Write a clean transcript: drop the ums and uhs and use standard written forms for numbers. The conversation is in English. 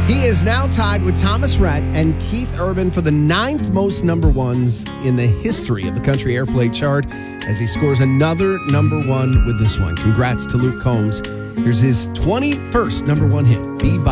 He is now tied with Thomas Rhett and Keith Urban for the 9th most number ones in the history of the country airplay chart as he scores another number one with this one. Congrats to Luke Combs. Here's his 21st number one hit, Be By